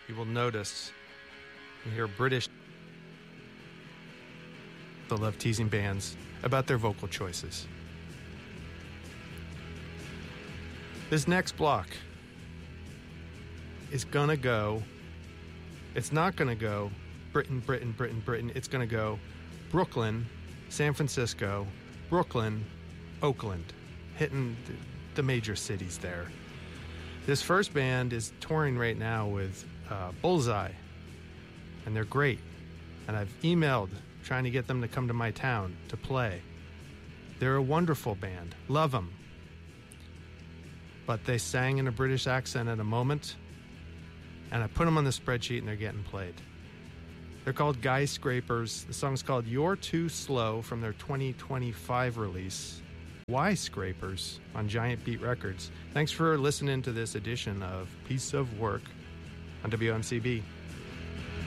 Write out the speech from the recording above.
you will notice you hear British that love teasing bands about their vocal choices. This next block is gonna go, it's not gonna go Britain. It's gonna go Brooklyn, San Francisco, Brooklyn, Oakland, hitting the major cities there. This first band is touring right now with Bullseye, and they're great. And I've emailed trying to get them to come to my town to play. They're a wonderful band. Love them. But they sang in a British accent at a moment, and I put them on the spreadsheet, and they're getting played. They're called Guy Scrapers. The song's called You're Too Slow from their 2025 release, Y Scrapers, on Giant Beat Records. Thanks for listening to this edition of Piece of Work on WMCB.